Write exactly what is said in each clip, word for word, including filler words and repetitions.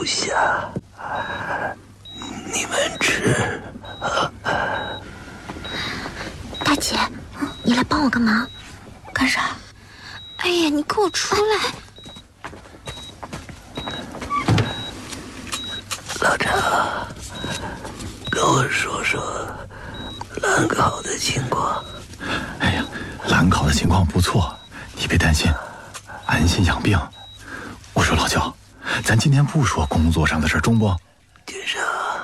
留下，你们吃。 大姐，你来帮我干嘛？ 干啥？ 哎呀，你给我出来！ 老张，跟我说说兰考的情况。 哎呀，兰考的情况不错，你别担心，安心养病。我说老焦，咱今天不说工作上的事，中不？ 君生，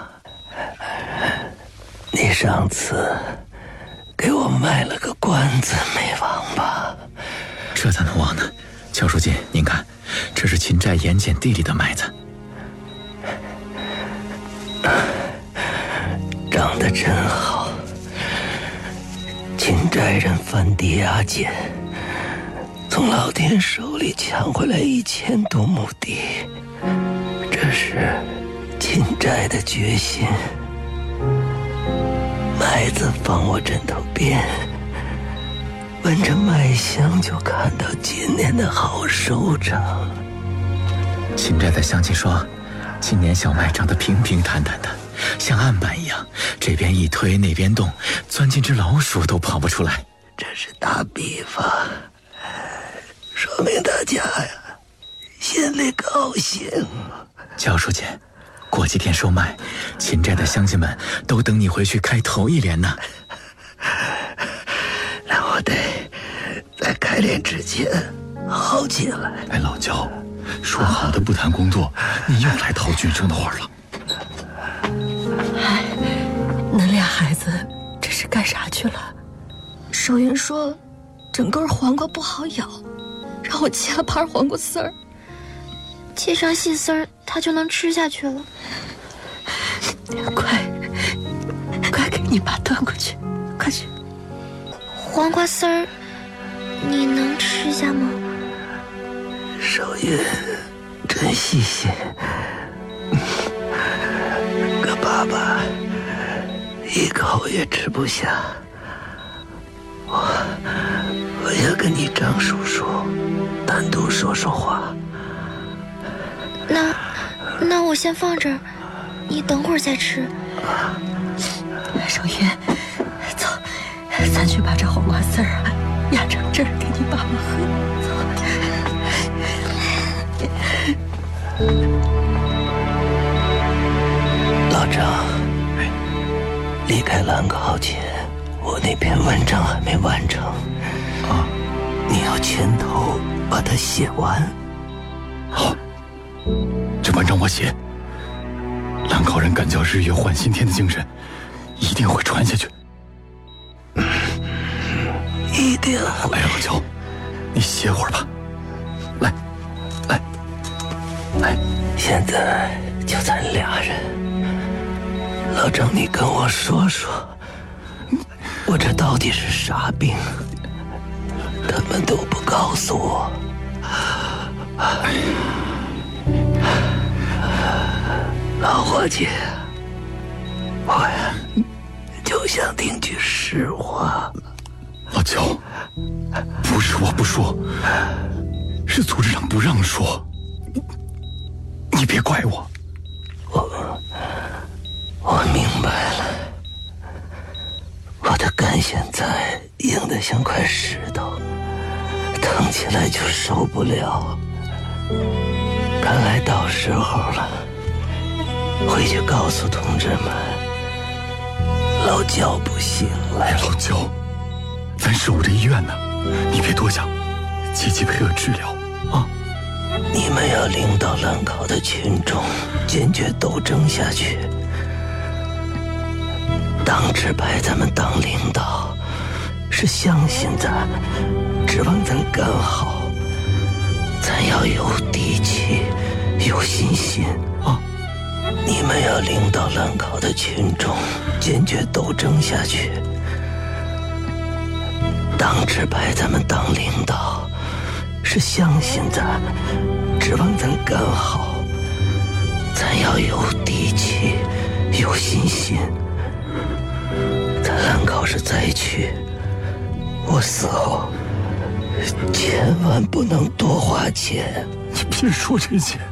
你上次给我卖了个关子没忘吧？ 这咋能忘呢？焦书记，您看，这是秦寨盐碱地里的麦子， 长得真好。秦寨人翻地压碱，从老天手里抢回来一千多亩地，这是秦寨的决心。麦子放我枕头边，闻着麦香就看到今年的好收成。 秦寨的乡亲说，今年小麦长得平平坦坦的，像案板一样，这边一推那边动，钻进只老鼠都跑不出来。 这是打比方，说明大家呀心里高兴。 焦书记，过几天收麦，秦寨的乡亲们都等你回去开头一联呢。 那我得在开联之前好起来。 哎，老焦，说好的不谈工作，你又来套君生的话了。 哎，恁俩孩子这是干啥去了？收银说整根黄瓜不好咬，让我切了盘黄瓜丝儿， 切上细丝儿，它就能吃下去了。 快，快给你爸端过去，快去。 黄瓜丝儿，你能吃下吗？ 收银真细心，可爸爸一口也吃不下。我我要跟你张叔叔单独说说话。 那那我先放这儿，你等会儿再吃。 收银，走，咱去把这黄瓜丝儿啊压成汁儿给你爸爸喝。走。 老张，离开兰考前，我那篇文章还没完成啊，你要牵头把它写完。 好，这文章我写。兰考人敢叫日月换新天的精神，一定会传下去。 嗯，一定。 来，老焦，你歇会儿吧。来，来， 来，现在就咱俩人。老张，你跟我说说，我这到底是啥病？他们都不告诉我。老伙计，我呀就想听句实话。 老焦，不是我不说，是组织长不让说，你别怪我。 我我明白了，我的肝现在硬得像块石头，疼起来就受不了。看来到时候了，回去告诉同志们，老焦不行了。 哎，老焦，咱守着医院呢，你别多想，积极配合治疗啊！ 你们要领导兰考的群众坚决斗争下去。党指派咱们当领导，是相信咱，指望咱干好。咱要有底气，有信心啊！你们要领导兰考的群众坚决斗争下去。党指派咱们当领导，是相信咱，指望咱干好。咱要有底气，有信心。咱兰考是灾区，我死后千万不能多花钱。 你别说这些，